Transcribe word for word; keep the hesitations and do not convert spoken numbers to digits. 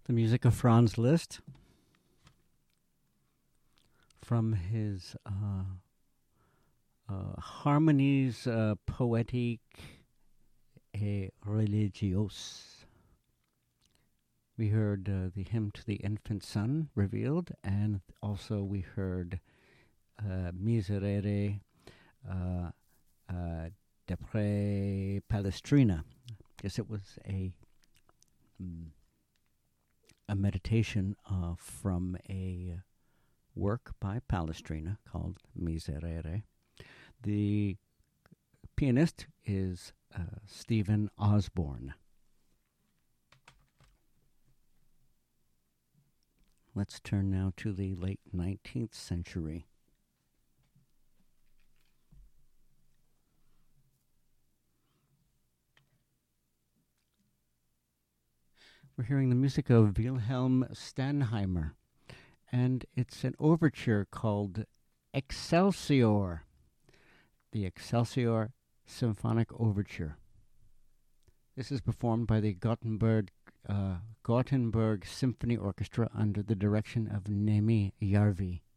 The music of Franz Liszt from his uh, uh, Harmonies uh, Poétiques et Religieuses. We heard uh, the hymn to the infant son revealed, and also we heard uh, Miserere uh, uh, d'après Palestrina. Yes, it was a mm, a meditation uh, from a work by Palestrina called Miserere. The pianist is uh, Stephen Osborne. Let's turn now to the late nineteenth century. We're hearing the music of Wilhelm Stanheimer, and it's an overture called Excelsior, the Excelsior Symphonic Overture. This is performed by the Gothenburg, uh, Gothenburg Symphony Orchestra under the direction of Nemi Järvi.